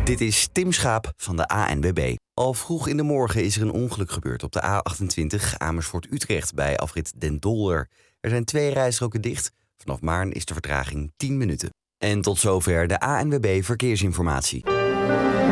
Dit is Tim Schaap van de ANWB. Al vroeg in de morgen is er een ongeluk gebeurd op de A28 Amersfoort-Utrecht bij afrit Den Dolder. Er zijn 2 rijstroken dicht. Vanaf Maarn is de vertraging 10 minuten. En tot zover de ANWB Verkeersinformatie.